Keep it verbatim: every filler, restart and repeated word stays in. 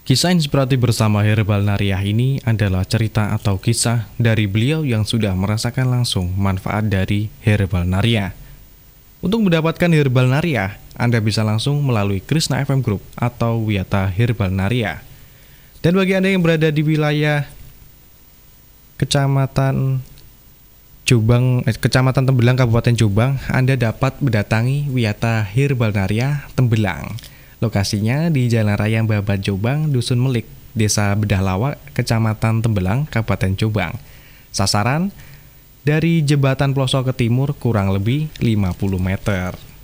Kisah inspiratif bersama Herbal Nariah ini adalah cerita atau kisah dari beliau yang sudah merasakan langsung manfaat dari Herbal Nariah. Untuk mendapatkan Herbal Nariah, Anda bisa langsung melalui Krishna F M Group atau Wiyata Herbal Nariah. Dan bagi Anda yang berada di wilayah Kecamatan Jombang, eh, Kecamatan Tembelang, Kabupaten Jombang, Anda dapat mendatangi Wiyata Herbal Nariah Tembelang. Lokasinya di Jalan Raya Babat Jombang, Dusun Melik, Desa Bedahlawa, Kecamatan Tembelang, Kabupaten Jombang. Sasaran dari jembatan pelosok ke timur kurang lebih lima puluh meter.